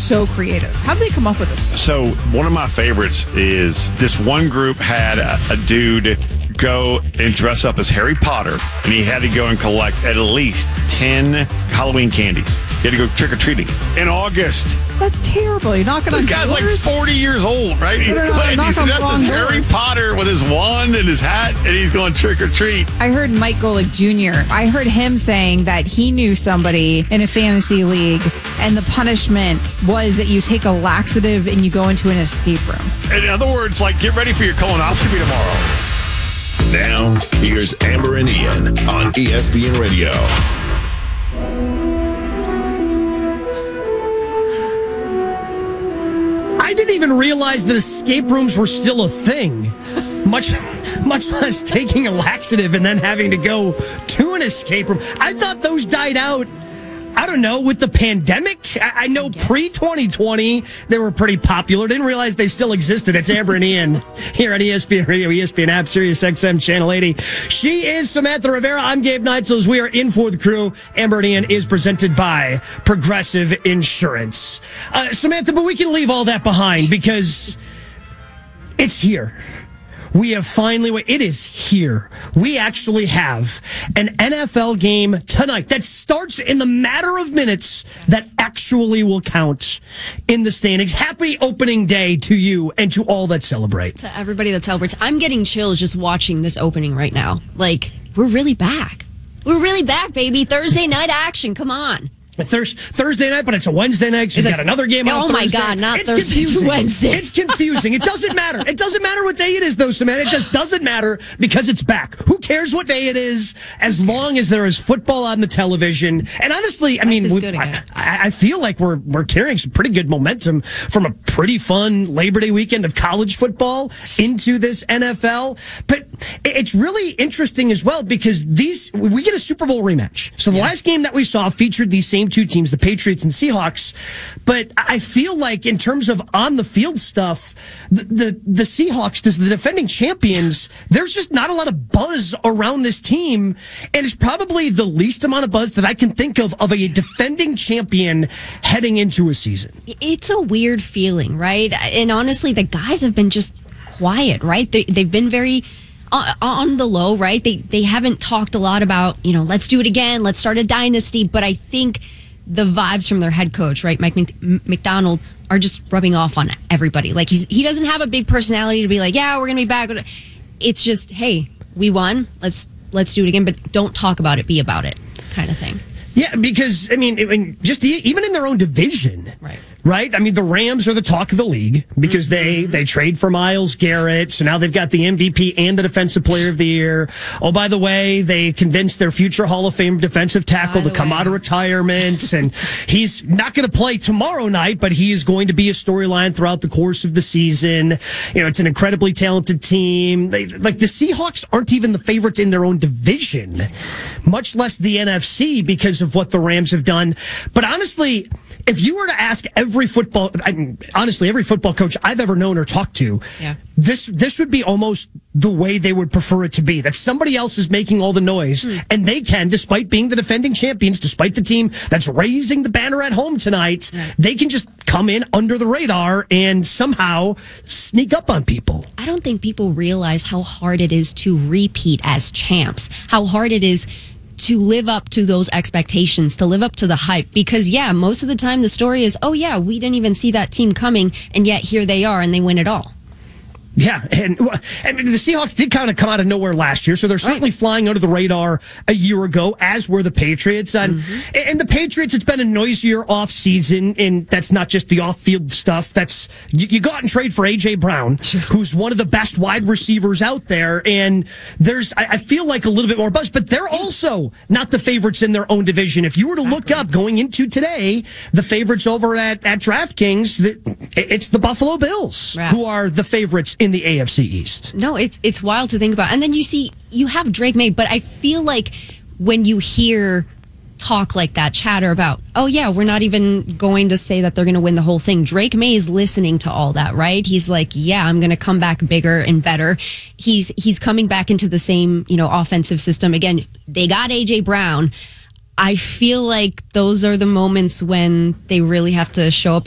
so creative. How did they come up with this? So one of my favorites is this one group had a dude go and dress up as Harry Potter, and he had to go and collect at least 10 Halloween candies. He had to go trick-or-treating in August. That's terrible. You're knocking on The guy's doors? like 40 years old, right? He's dressed as Harry Potter with his wand and his hat, and he's going trick-or-treat. I heard Mike Golick Jr., I heard him saying that he knew somebody in a fantasy league, and the punishment was that you take a laxative and you go into an escape room. In other words, like, get ready for your colonoscopy tomorrow. Now, here's Amber and Ian on ESPN Radio. I didn't even realize that escape rooms were still a thing, much less taking a laxative and then having to go to an escape room. I thought those died out, I don't know, with the pandemic. I know pre-2020 they were pretty popular. Didn't realize they still existed. It's Amber and Ian here on ESPN Radio, ESPN app, Sirius XM Channel 80. She is Samantha Rivera. I'm Gabe Neitzel. We are in for the crew. Amber and Ian is presented by Progressive Insurance. Samantha, but we can leave all that behind because it's here. We have finally, it is here. We actually have an NFL game tonight that starts in the matter of minutes that actually will count in the standings. Happy opening day to you and to all that celebrate. To everybody that celebrates. I'm getting chills just watching this opening right now. Like, we're really back. We're really back, baby. Thursday night action. Come on. Thursday night, but it's a Wednesday night. So we've got another game on Thursday. Thursday. My God, not it's Thursday. Confusing. It's Wednesday. It's confusing. It doesn't matter. It doesn't matter what day it is, though, Samantha. It just doesn't matter because it's back. Who cares what day it is as long as there is football on the television? And honestly, I mean, I feel like we're carrying some pretty good momentum from a pretty fun Labor Day weekend of college football into this NFL. But it's really interesting as well because we get a Super Bowl rematch. So the last game that we saw featured these same two teams, the Patriots and Seahawks. But I feel like in terms of on the field stuff, the Seahawks, the defending champions, there's just not a lot of buzz around this team. And it's probably the least amount of buzz that I can think of a defending champion heading into a season. It's a weird feeling, right? And honestly, the guys have been just quiet, right? They've been very on the low, right? They haven't talked a lot about, let's do it again, let's start a dynasty. But I think the vibes from their head coach, right, Mike McDonald, are just rubbing off on everybody. Like he doesn't have a big personality to be like, yeah, we're gonna be back. It's just, hey, we won. Let's do it again, but don't talk about it, be about it, kind of thing. Yeah, because I mean, just even in their own division, right? I mean, the Rams are the talk of the league because they trade for Myles Garrett, so now they've got the MVP and the Defensive Player of the Year. Oh, by the way, they convinced their future Hall of Fame defensive tackle to come out of retirement, and he's not going to play tomorrow night, but he is going to be a storyline throughout the course of the season. It's an incredibly talented team. The Seahawks aren't even the favorites in their own division, much less the NFC because of what the Rams have done. But honestly, if you were to ask every football coach I've ever known or talked to, this would be almost the way they would prefer it to be. That somebody else is making all the noise, and they can, despite being the defending champions, despite the team that's raising the banner at home tonight, they can just come in under the radar and somehow sneak up on people. I don't think people realize how hard it is to repeat as champs, how hard it is to live up to those expectations, to live up to the hype. Because, most of the time the story is, we didn't even see that team coming, and yet here they are, and they win it all. Yeah, and the Seahawks did kind of come out of nowhere last year, so they're certainly flying under the radar a year ago, as were the Patriots. And the Patriots, it's been a noisier offseason, and that's not just the off-field stuff. That's you go out and trade for A.J. Brown, who's one of the best wide receivers out there, and I feel like a little bit more buzz, but they're also not the favorites in their own division. If you were to look up going into today, the favorites over at DraftKings, it's the Buffalo Bills who are the favorites in the AFC East. No, it's wild to think about. And then you have Drake May, but I feel like when you hear talk like that, chatter about, we're not even going to say that they're going to win the whole thing. Drake May is listening to all that, right? He's like, I'm going to come back bigger and better. He's coming back into the same, offensive system. Again, they got A.J. Brown. I feel like those are the moments when they really have to show up